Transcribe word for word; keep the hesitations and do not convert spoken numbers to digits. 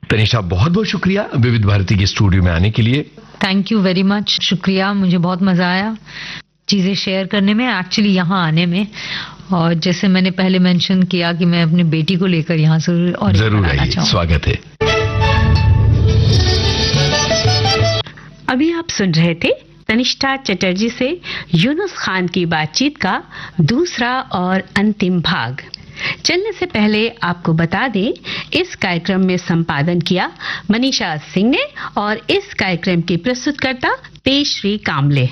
तनिषा, बहुत बहुत शुक्रिया विविध भारती के स्टूडियो में आने के लिए। थैंक यू वेरी मच, शुक्रिया, मुझे बहुत मजा आया चीजें शेयर करने में, एक्चुअली यहाँ आने में। और जैसे मैंने पहले मेंशन किया कि मैं अपनी बेटी को लेकर यहाँ से और जरूर आइए, स्वागत है। अभी आप सुन रहे थे तनिष्ठा चटर्जी से यूनुस खान की बातचीत का दूसरा और अंतिम भाग। चलने से पहले आपको बता दें, इस कार्यक्रम में संपादन किया मनीषा सिंह ने और इस कार्यक्रम की प्रस्तुतकर्ता तेजश्री कामले।